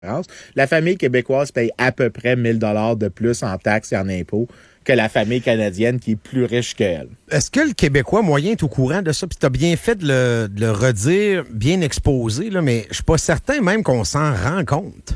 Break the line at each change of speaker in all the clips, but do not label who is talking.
La famille québécoise paye à peu près 1 000 $ de plus en taxes et en impôts que la famille canadienne qui est plus riche qu'elle.
Est-ce que le Québécois moyen est au courant de ça? Puis tu as bien fait de le redire, bien exposé, là, mais je suis pas certain même qu'on s'en rend compte.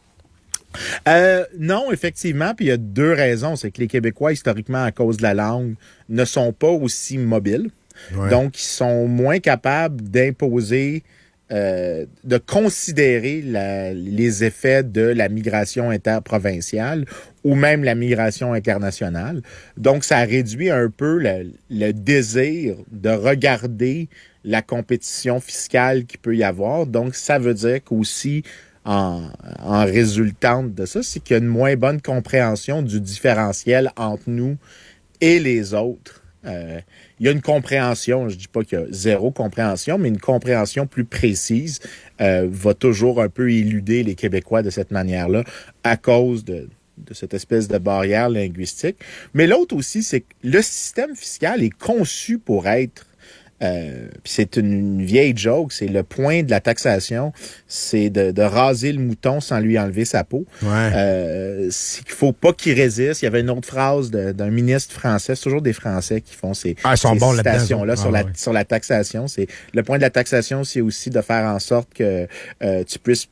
Non, effectivement, puis il y a deux raisons. C'est que les Québécois, historiquement, à cause de la langue, ne sont pas aussi mobiles.
Ouais.
Donc, ils sont moins capables d'imposer, de considérer les effets de la migration interprovinciale ou même la migration internationale. Donc, ça réduit un peu le désir de regarder la compétition fiscale qu'il peut y avoir. Donc, ça veut dire qu'aussi, en résultante de ça, c'est qu'il y a une moins bonne compréhension du différentiel entre nous et les autres. Il y a une compréhension, je dis pas qu'il y a zéro compréhension, mais une compréhension plus précise va toujours un peu éluder les Québécois de cette manière-là à cause de cette espèce de barrière linguistique. Mais l'autre aussi, c'est que le système fiscal est conçu pour être puis c'est une vieille joke, c'est le point de la taxation, c'est de raser le mouton sans lui enlever sa peau.
Ouais.
C'est qu'il faut pas qu'il résiste. Il y avait une autre phrase d'un ministre français, c'est toujours des Français qui font ces citations-là sur la taxation. C'est le point de la taxation, c'est aussi de faire en sorte que tu puisses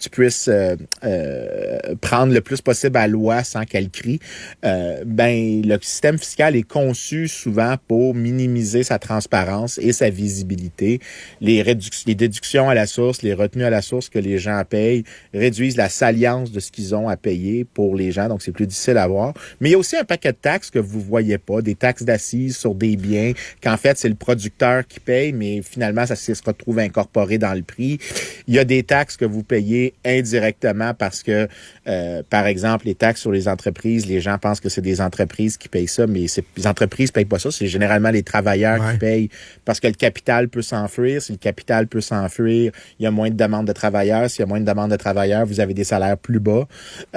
prendre le plus possible à loi sans qu'elle crie. Le système fiscal est conçu souvent pour minimiser sa transparence et sa visibilité. Les déductions à la source, les retenues à la source que les gens payent réduisent la salience de ce qu'ils ont à payer pour les gens, donc c'est plus difficile à voir. Mais il y a aussi un paquet de taxes que vous voyez pas, des taxes d'assises sur des biens, qu'en fait, c'est le producteur qui paye, mais finalement, ça se retrouve incorporé dans le prix. Il y a des taxes que vous payez indirectement parce que, par exemple, les taxes sur les entreprises, les gens pensent que c'est des entreprises qui payent ça, mais les entreprises payent pas ça, c'est généralement les travailleurs qui payent parce que le capital peut s'enfuir. Si le capital peut s'enfuir, il y a moins de demandes de travailleurs. S'il y a moins de demandes de travailleurs, vous avez des salaires plus bas.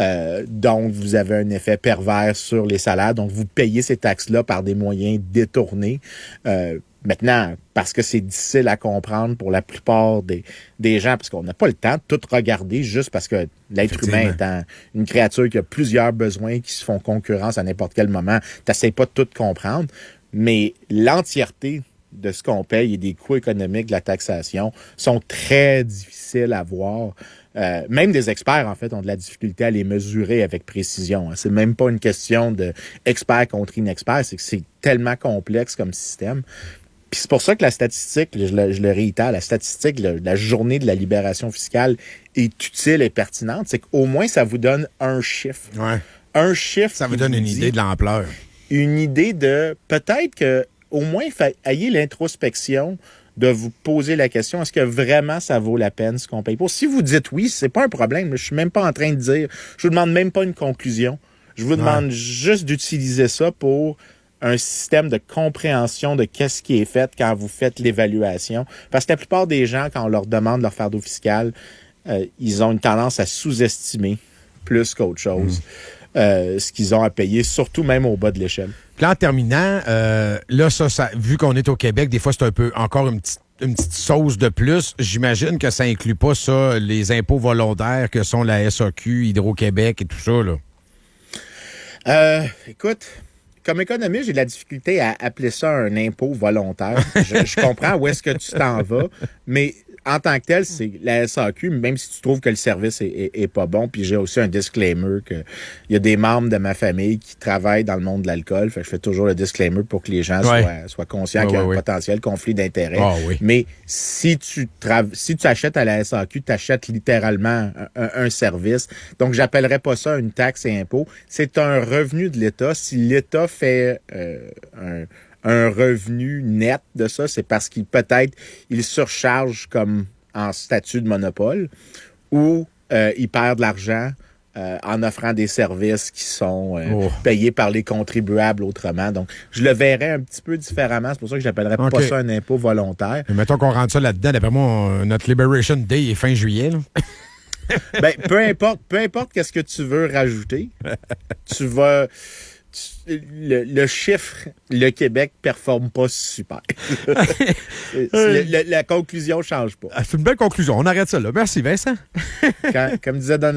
Donc, vous avez un effet pervers sur les salaires. Donc, vous payez ces taxes-là par des moyens détournés. Maintenant, parce que c'est difficile à comprendre pour la plupart des gens, parce qu'on n'a pas le temps de tout regarder juste parce que l'être humain étant une créature qui a plusieurs besoins qui se font concurrence à n'importe quel moment, t'essaies pas de tout comprendre. Mais l'entièreté de ce qu'on paye et des coûts économiques de la taxation sont très difficiles à voir. Même des experts, en fait, ont de la difficulté à les mesurer avec précision. C'est même pas une question de expert contre inexpert, c'est que c'est tellement complexe comme système. Puis c'est pour ça que la statistique, je le réitère, la statistique, la journée de la libération fiscale est utile et pertinente. C'est qu'au moins, ça vous donne un chiffre.
Ouais.
Un chiffre.
Ça vous donne une idée de l'ampleur.
Une idée de peut-être que au moins, ayez l'introspection de vous poser la question, est-ce que vraiment ça vaut la peine ce qu'on paye pour? Si vous dites oui, c'est pas un problème. Je suis même pas en train de dire, je vous demande même pas une conclusion. Je vous demande juste d'utiliser ça pour un système de compréhension de qu'est-ce qui est fait quand vous faites l'évaluation. Parce que la plupart des gens, quand on leur demande leur fardeau fiscal, ils ont une tendance à sous-estimer plus qu'autre chose. Ce qu'ils ont à payer, surtout même au bas de l'échelle.
Puis là, en terminant, là, ça, vu qu'on est au Québec, des fois, c'est un peu encore une petite sauce de plus. J'imagine que ça inclut pas ça, les impôts volontaires que sont la SAQ, Hydro-Québec et tout ça, là.
Écoute, comme économiste, j'ai de la difficulté à appeler ça un impôt volontaire. Je comprends où est-ce que tu t'en vas, mais en tant que tel, c'est la SAQ, même si tu trouves que le service est pas bon, puis j'ai aussi un disclaimer que il y a des membres de ma famille qui travaillent dans le monde de l'alcool, fait que je fais toujours le disclaimer pour que les gens soient conscients qu'il y a un potentiel conflit d'intérêts. Mais si tu achètes à la SAQ, tu achètes littéralement un service. Donc, j'appellerais pas ça une taxe et impôt. C'est un revenu de l'État. Si l'État fait un revenu net de ça, c'est parce qu'il peut-être il surcharge comme en statut de monopole ou il perd de l'argent en offrant des services qui sont payés par les contribuables autrement. Donc, je le verrais un petit peu différemment. C'est pour ça que j'appellerais pas ça un impôt volontaire.
Mais mettons qu'on rentre ça là-dedans. D'après moi, notre Liberation Day est fin juillet, là.
Peu importe qu'est-ce que tu veux rajouter, tu le chiffre, le Québec performe pas super. La conclusion change pas.
C'est une belle conclusion. On arrête ça là. Merci, Vincent.
Comme disait Don